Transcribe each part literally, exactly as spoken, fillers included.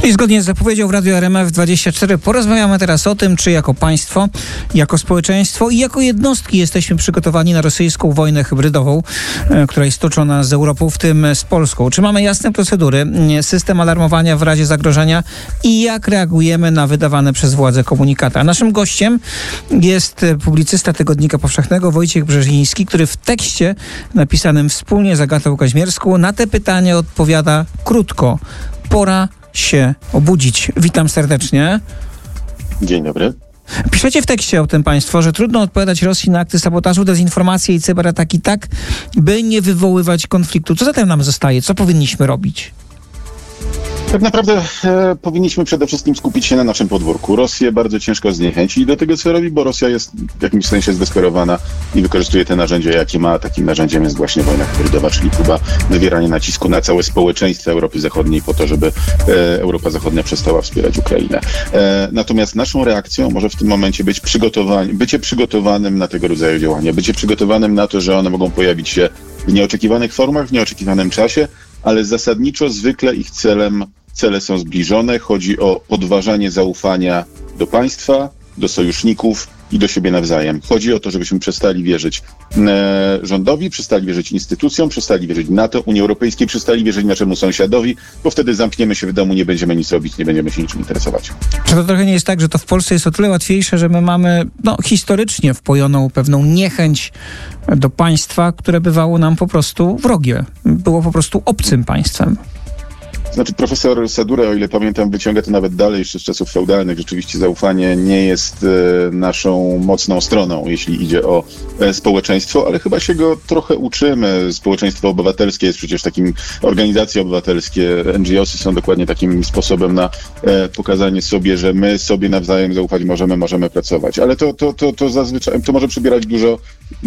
I zgodnie z zapowiedzią w Radiu R M F dwadzieścia cztery porozmawiamy teraz o tym, czy jako państwo, jako społeczeństwo i jako jednostki jesteśmy przygotowani na rosyjską wojnę hybrydową, e, która jest toczona z Europą, w tym z Polską. Czy mamy jasne procedury, system alarmowania w razie zagrożenia i jak reagujemy na wydawane przez władze komunikaty? A naszym gościem jest publicysta Tygodnika Powszechnego Wojciech Brzeziński, który w tekście napisanym wspólnie z Agatą Kaźmierską na te pytania odpowiada krótko. Pora się obudzić. Witam serdecznie. Dzień dobry. Piszecie w tekście o tym państwo, że trudno odpowiadać Rosji na akty sabotażu, dezinformacje i cyberataki tak, by nie wywoływać konfliktu. Co zatem nam zostaje? Co powinniśmy robić? Tak naprawdę e, powinniśmy przede wszystkim skupić się na naszym podwórku. Rosję bardzo ciężko zniechęcić do tego, co robi, bo Rosja jest w jakimś sensie zdesperowana i wykorzystuje te narzędzia, jakie ma. Takim narzędziem jest właśnie wojna hybrydowa, czyli próba wywierania nacisku na całe społeczeństwo Europy Zachodniej po to, żeby e, Europa Zachodnia przestała wspierać Ukrainę. E, natomiast naszą reakcją może w tym momencie być przygotowanie, bycie przygotowanym na tego rodzaju działania, bycie przygotowanym na to, że one mogą pojawić się w nieoczekiwanych formach, w nieoczekiwanym czasie, ale zasadniczo zwykle ich celem Cele są zbliżone. Chodzi o podważanie zaufania do państwa, do sojuszników i do siebie nawzajem. Chodzi o to, żebyśmy przestali wierzyć e, rządowi, przestali wierzyć instytucjom, przestali wierzyć NATO, Unii Europejskiej, przestali wierzyć naszemu sąsiadowi, bo wtedy zamkniemy się w domu, nie będziemy nic robić, nie będziemy się niczym interesować. Czy to trochę nie jest tak, że to w Polsce jest o tyle łatwiejsze, że my mamy no, historycznie wpojoną pewną niechęć do państwa, które bywało nam po prostu wrogie. Było po prostu obcym państwem. Znaczy profesor Sadura, o ile pamiętam, wyciąga to nawet dalej jeszcze z czasów feudalnych. Rzeczywiście zaufanie nie jest e, naszą mocną stroną, jeśli idzie o e, społeczeństwo, ale chyba się go trochę uczymy. Społeczeństwo obywatelskie jest przecież takim, organizacje obywatelskie, N G O sy są dokładnie takim sposobem na e, pokazanie sobie, że my sobie nawzajem zaufać możemy, możemy pracować. Ale to, to, to, to zazwyczaj, to może przybierać dużo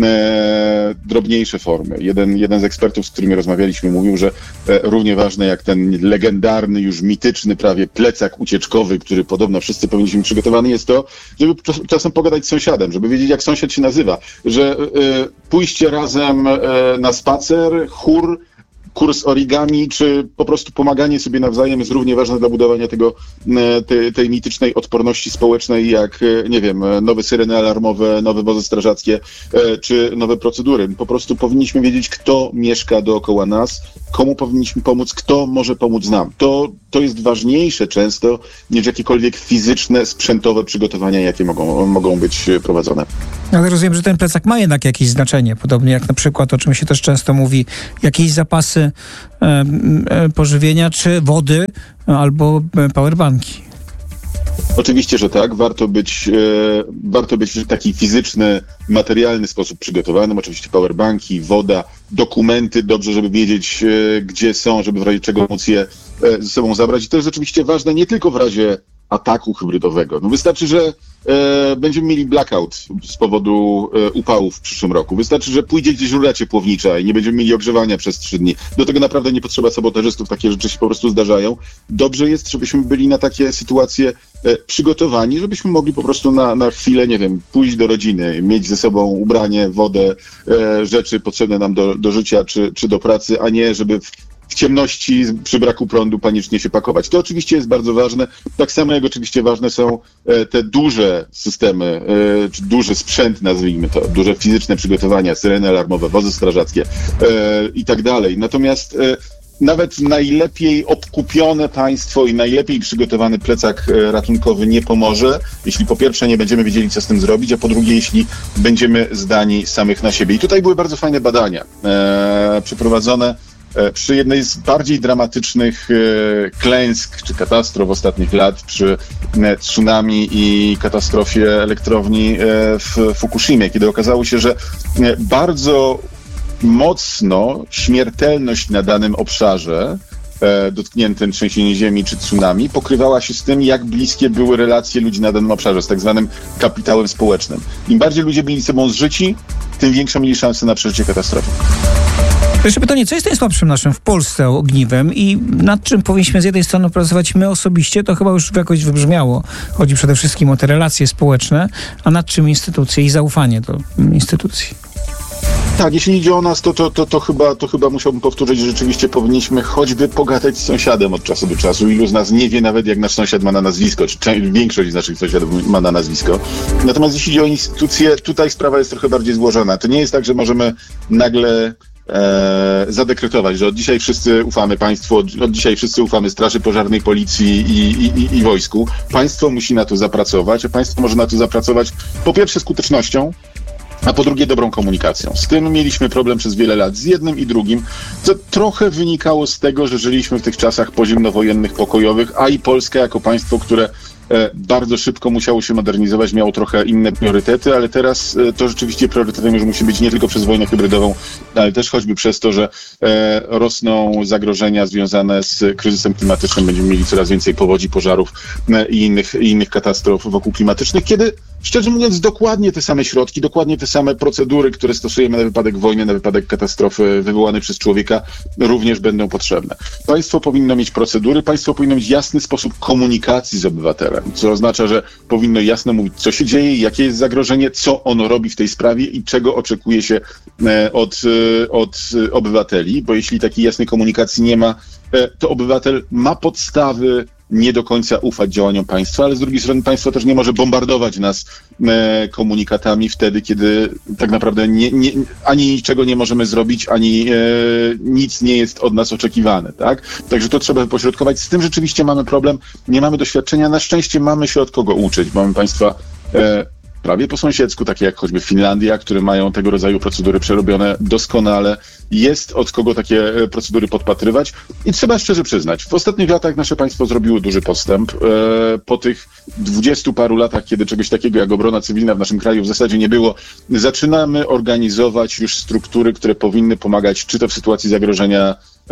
e, drobniejsze formy. Jeden, jeden z ekspertów, z którymi rozmawialiśmy, mówił, że e, równie ważne jak ten legendarny, już mityczny prawie plecak ucieczkowy, który podobno wszyscy powinniśmy przygotowany, jest to, żeby czasem pogadać z sąsiadem, żeby wiedzieć, jak sąsiad się nazywa, że y, pójście razem y, na spacer, chór, kurs origami, czy po prostu pomaganie sobie nawzajem jest równie ważne dla budowania tego, tej, tej mitycznej odporności społecznej, jak, nie wiem, nowe syreny alarmowe, nowe wozy strażackie, czy nowe procedury. Po prostu powinniśmy wiedzieć, kto mieszka dookoła nas, komu powinniśmy pomóc, kto może pomóc nam. To, to jest ważniejsze często niż jakiekolwiek fizyczne, sprzętowe przygotowania, jakie mogą, mogą być prowadzone. Ale rozumiem, że ten plecak ma jednak jakieś znaczenie, podobnie jak na przykład, o czym się też często mówi, jakieś zapasy e, e, pożywienia, czy wody, albo powerbanki. Oczywiście, że tak. Warto być, e, warto być w taki fizyczny, materialny sposób przygotowanym. Oczywiście powerbanki, woda, dokumenty, dobrze, żeby wiedzieć, e, gdzie są, żeby w razie czego móc je e, ze sobą zabrać. I to jest oczywiście ważne nie tylko w razie ataku hybrydowego. No wystarczy, że e, będziemy mieli blackout z powodu e, upałów w przyszłym roku. Wystarczy, że pójdzie gdzieś rura ciepłownicza i nie będziemy mieli ogrzewania przez trzy dni. Do tego naprawdę nie potrzeba sabotażystów, takie rzeczy się po prostu zdarzają. Dobrze jest, żebyśmy byli na takie sytuacje e, przygotowani, żebyśmy mogli po prostu na, na chwilę, nie wiem, pójść do rodziny, mieć ze sobą ubranie, wodę, e, rzeczy potrzebne nam do, do życia czy, czy do pracy, a nie żeby w, w ciemności, przy braku prądu panicznie się pakować. To oczywiście jest bardzo ważne. Tak samo jak oczywiście ważne są e, te duże systemy, e, czy duży sprzęt, nazwijmy to, duże fizyczne przygotowania, syreny alarmowe, wozy strażackie e, i tak dalej. Natomiast e, nawet najlepiej obkupione państwo i najlepiej przygotowany plecak e, ratunkowy nie pomoże, jeśli po pierwsze nie będziemy wiedzieli, co z tym zrobić, a po drugie, jeśli będziemy zdani samych na siebie. I tutaj były bardzo fajne badania e, przeprowadzone przy jednej z bardziej dramatycznych klęsk czy katastrof ostatnich lat, przy tsunami i katastrofie elektrowni w Fukushimie, kiedy okazało się, że bardzo mocno śmiertelność na danym obszarze dotkniętym trzęsieniem ziemi czy tsunami pokrywała się z tym, jak bliskie były relacje ludzi na danym obszarze, z tak zwanym kapitałem społecznym. Im bardziej ludzie byli ze sobą zżyci, tym większą mieli szansę na przeżycie katastrofy. Jeszcze pytanie, co jest najsłabszym naszym w Polsce ogniwem i nad czym powinniśmy z jednej strony pracować my osobiście, to chyba już jakoś wybrzmiało. Chodzi przede wszystkim o te relacje społeczne, a nad czym instytucje i zaufanie do instytucji. Tak, jeśli idzie o nas, to, to, to, to, chyba, to chyba musiałbym powtórzyć, że rzeczywiście powinniśmy choćby pogadać z sąsiadem od czasu do czasu. Ilu z nas nie wie nawet, jak nasz sąsiad ma na nazwisko, czy część, większość z naszych sąsiadów ma na nazwisko. Natomiast jeśli idzie o instytucje, tutaj sprawa jest trochę bardziej złożona. To nie jest tak, że możemy nagle e, zadekretować, że od dzisiaj wszyscy ufamy państwu, od, od dzisiaj wszyscy ufamy Straży Pożarnej, Policji i, i, i, i wojsku. Państwo musi na to zapracować, a państwo może na to zapracować po pierwsze skutecznością, a po drugie dobrą komunikacją. Z tym mieliśmy problem przez wiele lat, z jednym i drugim, co trochę wynikało z tego, że żyliśmy w tych czasach pozimnowojennych, pokojowych, a i Polska jako państwo, które e, bardzo szybko musiało się modernizować, miało trochę inne priorytety, ale teraz e, to rzeczywiście priorytetem już musi być nie tylko przez wojnę hybrydową, ale też choćby przez to, że e, rosną zagrożenia związane z kryzysem klimatycznym. Będziemy mieli coraz więcej powodzi, pożarów e, i innych, i innych katastrof wokół klimatycznych, kiedy szczerze mówiąc, dokładnie te same środki, dokładnie te same procedury, które stosujemy na wypadek wojny, na wypadek katastrofy wywołanej przez człowieka, również będą potrzebne. Państwo powinno mieć procedury, państwo powinno mieć jasny sposób komunikacji z obywatelem, co oznacza, że powinno jasno mówić, co się dzieje, jakie jest zagrożenie, co ono robi w tej sprawie i czego oczekuje się od, od obywateli, bo jeśli takiej jasnej komunikacji nie ma, to obywatel ma podstawy nie do końca ufać działaniom państwa, ale z drugiej strony państwo też nie może bombardować nas e, komunikatami wtedy, kiedy tak naprawdę nie, nie, ani niczego nie możemy zrobić, ani e, nic nie jest od nas oczekiwane, tak? Także to trzeba wypośrodkować. Z tym rzeczywiście mamy problem, nie mamy doświadczenia. Na szczęście mamy się od kogo uczyć. Mamy państwa e, prawie po sąsiedzku, takie jak choćby Finlandia, które mają tego rodzaju procedury przerobione doskonale. Jest od kogo takie procedury podpatrywać i trzeba szczerze przyznać, w ostatnich latach nasze państwo zrobiło duży postęp. Po tych dwudziestu paru latach, kiedy czegoś takiego jak obrona cywilna w naszym kraju w zasadzie nie było, zaczynamy organizować już struktury, które powinny pomagać, czy to w sytuacji zagrożenia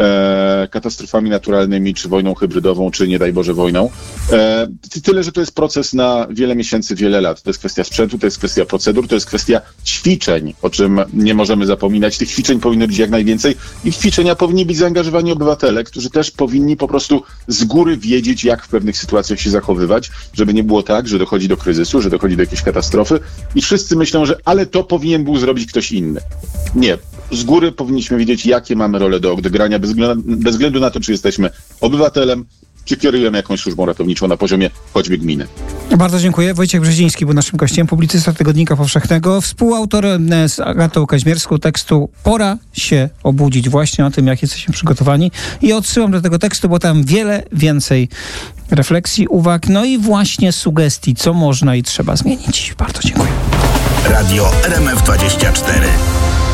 E, katastrofami naturalnymi, czy wojną hybrydową, czy nie daj Boże wojną. E, tyle, że to jest proces na wiele miesięcy, wiele lat. To jest kwestia sprzętu, to jest kwestia procedur, to jest kwestia ćwiczeń, o czym nie możemy zapominać. Tych ćwiczeń powinno być jak najwięcej i w ćwiczenia powinni być zaangażowani obywatele, którzy też powinni po prostu z góry wiedzieć, jak w pewnych sytuacjach się zachowywać, żeby nie było tak, że dochodzi do kryzysu, że dochodzi do jakiejś katastrofy i wszyscy myślą, że ale to powinien był zrobić ktoś inny. Nie. Z góry powinniśmy wiedzieć, jakie mamy role do odegrania, bez względu, bez względu na to, czy jesteśmy obywatelem, czy kierujemy jakąś służbą ratowniczą na poziomie choćby gminy. Bardzo dziękuję. Wojciech Brzeziński był naszym gościem, publicysta Tygodnika Powszechnego, współautor z Agatą Kaźmierską tekstu Pora się obudzić, właśnie o tym, jak jesteśmy przygotowani. I odsyłam do tego tekstu, bo tam wiele więcej refleksji, uwag, no i właśnie sugestii, co można i trzeba zmienić. Bardzo dziękuję. Radio R M F dwadzieścia cztery.